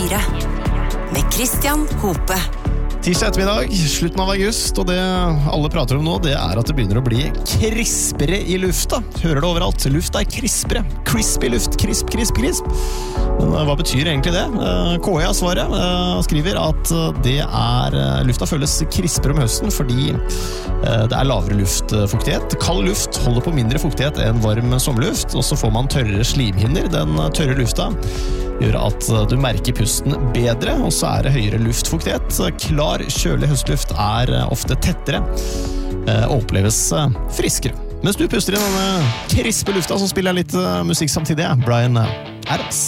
P4 med Christian Hope. Tirsdag ettermiddag, slutten av august, og det alle prater om nå, det at det begynner å bli krispere i lufta. Hører det overalt. Lufta krispere. Crispy luft. Krisp. Men hva betyr egentlig det? KI svaret skriver at det lufta føles krispere om høsten fordi det lavere luftfuktighet. Kald luft holder på mindre fuktighet enn varm sommerluft, og så får man tørrere slimhinner. Den tørre lufta gjør at du merker pusten bedre, og så det høyere luftfuktighet. Klar, kjølig høstluft ofte tettere og oppleves friskere. Mens du puster inn denne krispe lufta, så spiller jeg litt musikk samtidig. Bryan Adams.